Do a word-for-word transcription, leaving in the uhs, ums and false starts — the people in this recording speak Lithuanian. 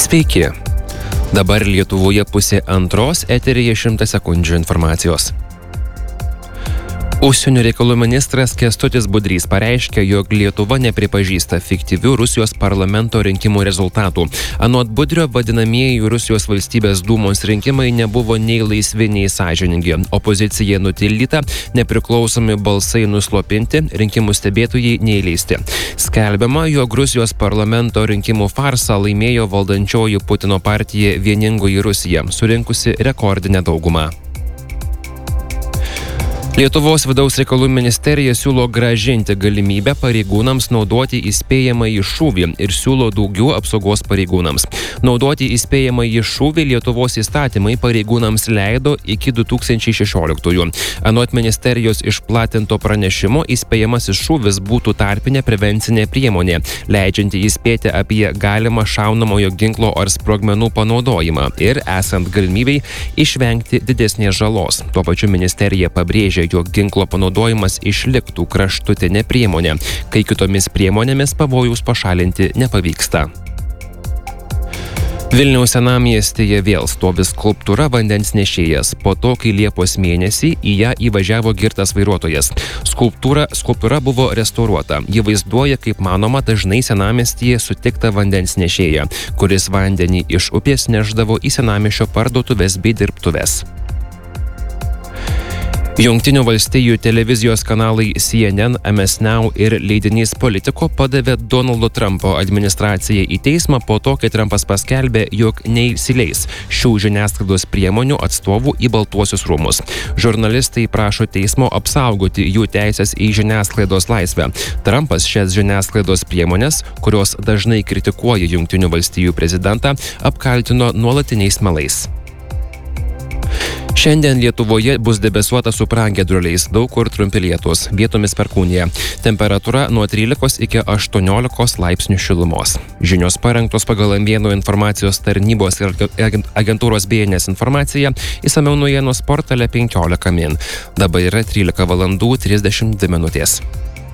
Sveiki. Dabar Lietuvoje pusė antros, eteryje šimtas sekundžių informacijos. Užsienio reikalų ministras Kęstutis Budrys pareiškė, jog Lietuva nepripažįsta fiktyvių Rusijos parlamento rinkimų rezultatų. Anot Budrio, vadinamieji Rusijos valstybės dūmos rinkimai nebuvo nei laisvi, nei sąžiningi. Opozicija nutildyta, nepriklausomi balsai nuslopinti, rinkimų stebėtojai neįleisti. Skelbiama, jog Rusijos parlamento rinkimų farsą laimėjo valdančioji Putino partija Vieningoji Rusija, surinkusi rekordinę daugumą. Lietuvos vidaus reikalų ministerija siūlo grąžinti galimybę pareigūnams naudoti įspėjamąjį šūvį ir siūlo daugiau apsaugos pareigūnams. Naudoti įspėjamąjį šūvį Lietuvos įstatymai pareigūnams leido iki du tūkstančiai šešioliktųjų. Anot ministerijos išplatinto pranešimo, įspėjamasis šūvis būtų tarpinė prevencinė priemonė, leidžianti įspėti apie galimą šaunamojo ginklo ar sprogmenų panaudojimą ir, esant galimybei, išvengti didesnės žalos. Tuo pačiu ministerija pabrėžia, jog ginklo panaudojimas išliktų kraštutinė priemonė, kai kitomis priemonėmis pavojaus pašalinti nepavyksta. Vilniaus senamiestyje vėl stovi skulptūra vandens nešėjas, po to, kai Liepos mėnesį į ją įvažiavo girtas vairuotojas. Skulptūra, skulptūra buvo restauruota. Ji vaizduoja, kaip manoma, dažnai senamiestyje sutiktą vandens nešėją, kuris vandenį iš upės nešdavo į senamiesčio parduotuves bei dirbtuves. Jungtinių valstijų televizijos kanalai C N N, M S Now ir leidinys Politico padavė Donaldo Trumpo administraciją į teismą po to, kai Trumpas paskelbė, jog neįsileis šių žiniasklaidos priemonių atstovų į Baltuosius rūmus. Žurnalistai prašo teismo apsaugoti jų teisės į žiniasklaidos laisvę. Trumpas šias žiniasklaidos priemonės, kurios dažnai kritikuoja Jungtinių valstijų prezidentą, apkaltino nuolatiniais melais. Šiandien Lietuvoje bus debesuota su pragiedruliais, daug kur trumpi lietūs, vietomis perkūnija. Temperatūra nuo trylikos iki aštuoniolikos laipsnių šilumos. Žinios parengtos pagal Ambėnų informacijos tarnybos ir agentūros B N S informaciją, išsamiau naujienos portale penkiolika min. Dabar yra trylika valandų trisdešimt dvi minutės.